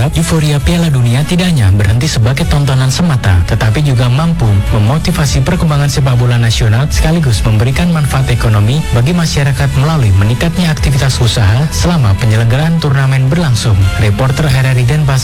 berharap euforia Piala Dunia tidak hanya berhenti sebagai tontonan semata, tetapi juga mampu memotivasi perkembangan sepak bola nasional sekaligus memberikan manfaat ekonomi bagi masyarakat melalui meningkatnya aktivitas usaha selama penyelenggaraan turnamen berlangsung. Reporter RRI Denpasar